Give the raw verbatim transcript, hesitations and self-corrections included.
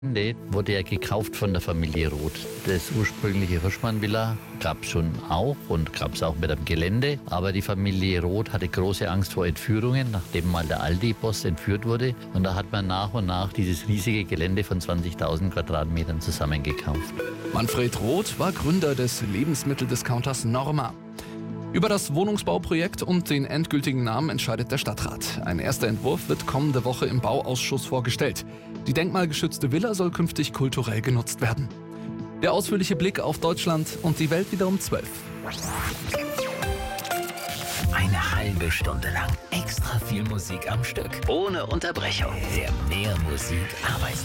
Gelände wurde ja gekauft von der Familie Roth. Das ursprüngliche Hirschmann-Villa gab es schon auch und gab es auch mit dem Gelände. Aber die Familie Roth hatte große Angst vor Entführungen, nachdem mal der Aldi-Boss entführt wurde. Und da hat man nach und nach dieses riesige Gelände von zwanzigtausend Quadratmetern zusammengekauft. Manfred Roth war Gründer des Lebensmitteldiscounters Norma. Über das Wohnungsbauprojekt und den endgültigen Namen entscheidet der Stadtrat. Ein erster Entwurf wird kommende Woche im Bauausschuss vorgestellt. Die denkmalgeschützte Villa soll künftig kulturell genutzt werden. Der ausführliche Blick auf Deutschland und die Welt wieder um zwölf. Eine halbe Stunde lang extra viel Musik am Stück. Ohne Unterbrechung. Der Mehr Musik Arbeits